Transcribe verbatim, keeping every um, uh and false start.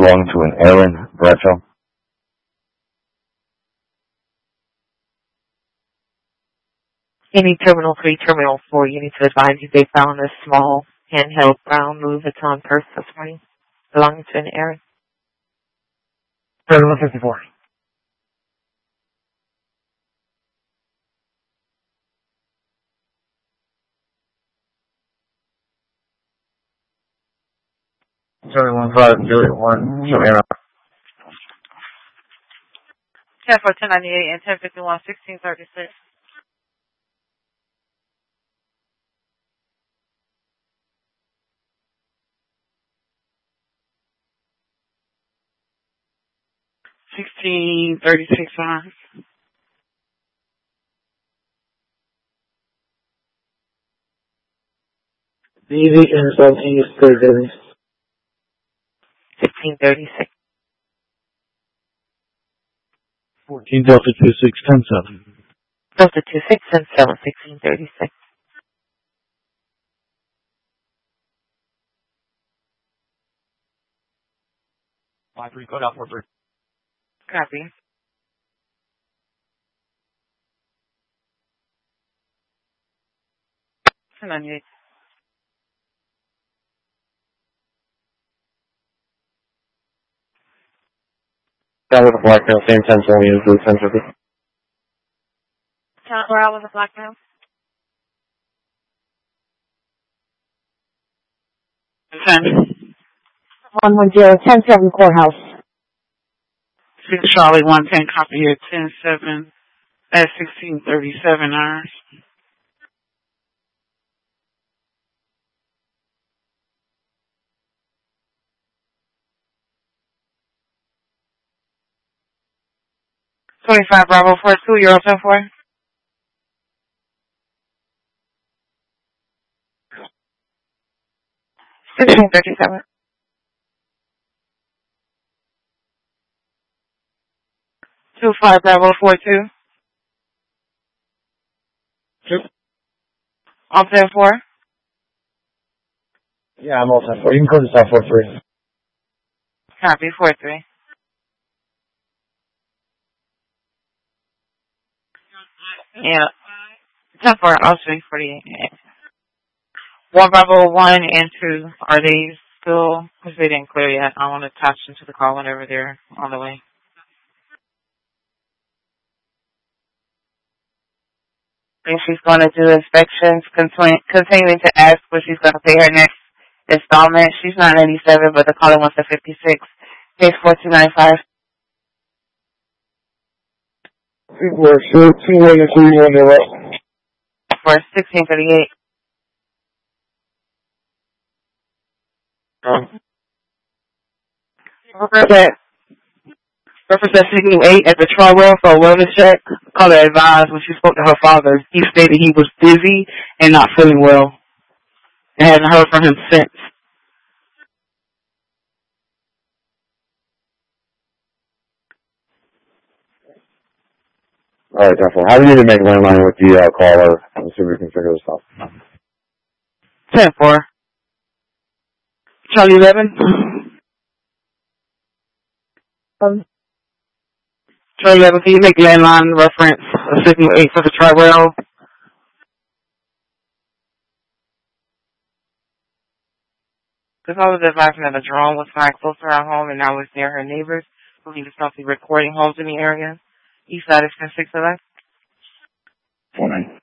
belonging to an Aaron Bradshaw. Any Terminal three, Terminal four, you need to advise you they found a small handheld brown Louis Vuitton purse this morning belonging to an Aaron. Terminal fifty-four. Sorry, one five, Juliet one, no Aaron. ten four, ten ninety-eight and ten fifty-one, sixteen thirty-six. Sixteen thirty-six arms. D V and seventeen thirty-seven. Fifteen thirty-six. Fourteen Delta two six ten seven. Delta two six ten seven. Sixteen thirty-six. Five three code out four three. Copy. ten ninety-eight. That was a black male, same ten seven, use blue ten fifty. ten four, I was a black male. ten. one one zero, ten seven courthouse. six Charlie one ten, copy here, ten seven at sixteen thirty-seven hours. twenty-five Bravo four two, Euro ten four. sixteen thirty-seven. two five Bravo four two. Two. All ten four. Yeah, I'm all ten four. You can code this out four three. Copy, four three. Yeah. ten four, I'll say forty-eight. one Bravo one and two, are they still, because they didn't clear yet, I want to attach them to the call whenever they're on the way. And she's going to do inspections, continu- continuing to ask what she's going to pay her next installment. She's not ninety-seven, but the caller wants a fifty-six. Page four two nine five. We're two two one and three one zero. For sixteen thirty-eight. Um, Represent, represent Signal eight at the Tri-Well for a wellness check. Caller advised when she spoke to her father, he stated he was busy and not feeling well. And hasn't heard from him since. All right, therefore, how do you need to make landline with the uh, caller? Let's see if we can figure this out. ten four. Charlie eleven. Um, Charlie eleven, can you make landline reference of Signal eight for the Tri-Well? Because I was advising that a drone was flying close to our home and I was near her neighbors who needed something recording homes in the area. East side is ten six eleven. Four nine.